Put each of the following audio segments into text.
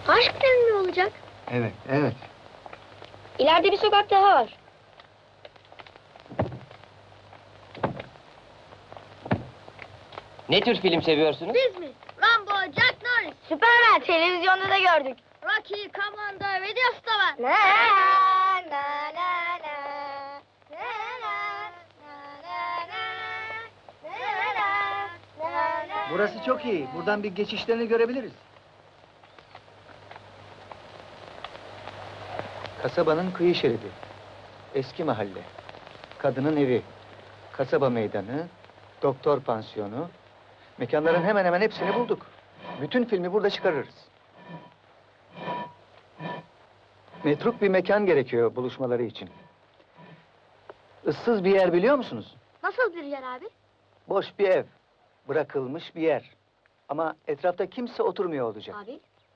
Aşk filmi olacak. Evet, evet. İleride bir sokak daha var. Ne tür film seviyorsunuz? Biz mi? Rambo, Jack Norris. Süperman, televizyonda da gördük. Rocky, Commando, videosu da var. Na na na na na. Burası çok iyi. Buradan bir geçişlerini görebiliriz. Kasabanın kıyı şeridi. Eski mahalle. Kadının evi. Kasaba meydanı. Doktor pansiyonu. Mekanların hemen hemen hepsini bulduk. Bütün filmi burada çıkarırız. Metruk bir mekan gerekiyor buluşmaları için. Issız bir yer biliyor musunuz? Nasıl bir yer abi? Boş bir ev. Bırakılmış bir yer. Ama etrafta kimse oturmuyor olacak. Abi.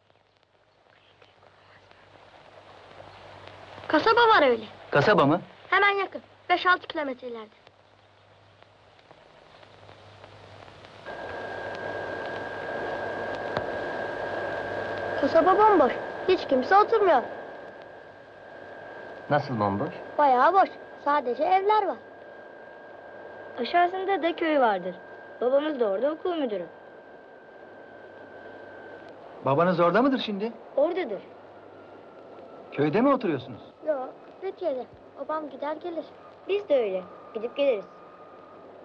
Kasaba var öyle. Kasaba mı? Hemen yakın. 5-6 kilometre ileride. Kasaba bomboş. Hiç kimse oturmuyor. Nasıl bomboş? Bayağı boş. Sadece evler var. Aşağısında da köy vardır. Babamız da orada okul müdürü. Babanız orada mıdır şimdi? Oradadır. Köyde mi oturuyorsunuz? Yok, Fethiye'de. Babam gider gelir. Biz de öyle. Gidip geliriz.